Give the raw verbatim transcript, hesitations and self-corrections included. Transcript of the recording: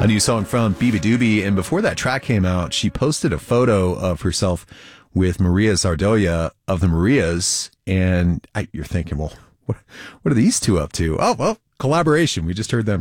a new song from Biba Doobie. And before that track came out, she posted a photo of herself with Maria Zardoya of the Marias. And I, you're thinking, well, what, what are these two up to? Oh, well, collaboration. We just heard them